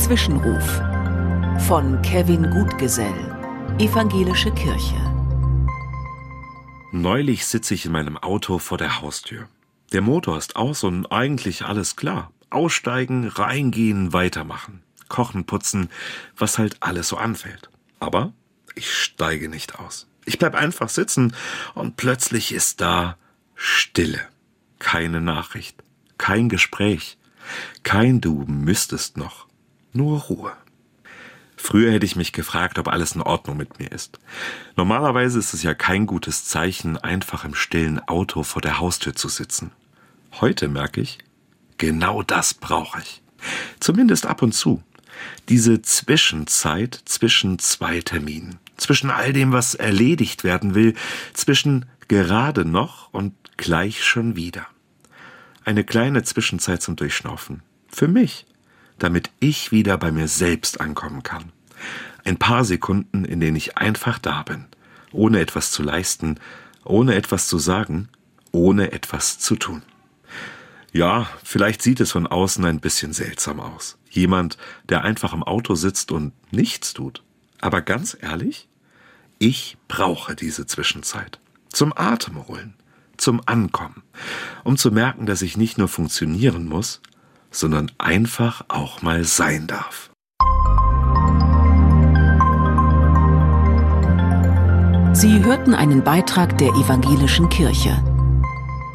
Zwischenruf von Kevin Gutgesell, Evangelische Kirche. Neulich sitze ich in meinem Auto vor der Haustür. Der Motor ist aus und eigentlich alles klar. Aussteigen, reingehen, weitermachen. Kochen, putzen, was halt alles so anfällt. Aber ich steige nicht aus. Ich bleib einfach sitzen und plötzlich ist da Stille. Keine Nachricht, kein Gespräch, kein Du müsstest noch. Nur Ruhe. Früher hätte ich mich gefragt, ob alles in Ordnung mit mir ist. Normalerweise ist es ja kein gutes Zeichen, einfach im stillen Auto vor der Haustür zu sitzen. Heute merke ich, genau das brauche ich. Zumindest ab und zu. Diese Zwischenzeit zwischen zwei Terminen. Zwischen all dem, was erledigt werden will. Zwischen gerade noch und gleich schon wieder. Eine kleine Zwischenzeit zum Durchschnaufen. Für mich. Damit ich wieder bei mir selbst ankommen kann. Ein paar Sekunden, in denen ich einfach da bin, ohne etwas zu leisten, ohne etwas zu sagen, ohne etwas zu tun. Ja, vielleicht sieht es von außen ein bisschen seltsam aus. Jemand, der einfach im Auto sitzt und nichts tut. Aber ganz ehrlich, ich brauche diese Zwischenzeit. Zum Atemholen, zum Ankommen, um zu merken, dass ich nicht nur funktionieren muss, sondern einfach auch mal sein darf. Sie hörten einen Beitrag der Evangelischen Kirche.